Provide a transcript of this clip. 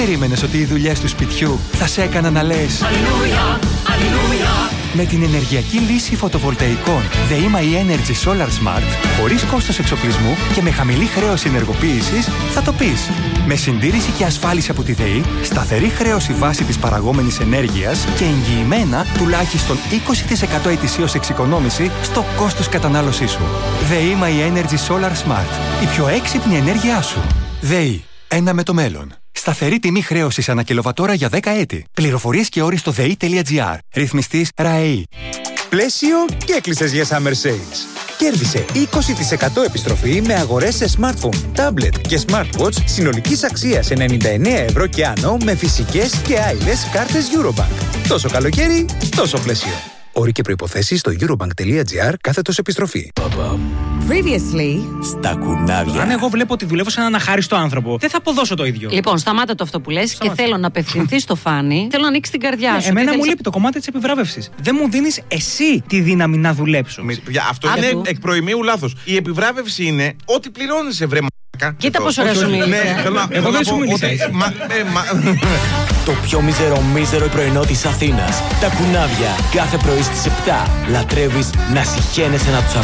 περίμενες ότι οι δουλειές του σπιτιού θα σε έκαναν να λες Αλληλούια, αλληλούια? Με την ενεργειακή λύση φωτοβολταϊκών The EMA Energy Solar Smart, χωρίς κόστος εξοπλισμού και με χαμηλή χρέωση ενεργοποίησης, θα το πεις. Με συντήρηση και ασφάλιση από τη ΔΕΗ, σταθερή χρέωση βάση της παραγόμενης ενέργειας και εγγυημένα τουλάχιστον 20% ετησίως εξοικονόμηση στο κόστος κατανάλωσής σου. The EMA Energy Solar Smart. Η πιο έξυπνη ενέργειά σου. ΔΕΗ. Ένα με το μέλλον. Σταθερή τιμή χρέωσης ανά κιλοβατόρα για 10 έτη. Πληροφορίες και όροι στο dei.gr. Ρυθμιστής ΡΑΕΗ. Πλαίσιο και έκλεισες για Summer Sales. Κέρδισε 20% επιστροφή με αγορές σε smartphone, tablet και smartwatch συνολικής αξίας 99 ευρώ και άνω με φυσικές και άειλες κάρτες Eurobank. Τόσο καλοκαίρι, τόσο πλαίσιο. Όροι και προϋποθέσεις στο eurobank.gr/επιστροφή. Previously. Στα κουνάβια. Αν εγώ βλέπω ότι δουλεύω σε έναν αχάριστο άνθρωπο, δεν θα αποδώσω το ίδιο. Λοιπόν, σταμάτα το αυτό που λες και θέλω να απευθυνθείς στο Φάνη. Θέλω να ανοίξει την καρδιά σου. Εμένα μου λείπει το κομμάτι της επιβράβευσης. Δεν μου δίνεις εσύ τη δύναμη να δουλέψω. Αυτό είναι εκ προημίου λάθος. Η επιβράβευση είναι ό,τι πληρώνεσαι, βρε μαλάκα. Κοίτα πόσο ωραία σου μίλησε. Εγώ δεν σου μίλησα. Το πιο μίζερο πρωινό της Αθήνας. Τα κουνάβια. Κάθε πρωί στις 7. Λατρεύεις να συχαίνεσαι να τους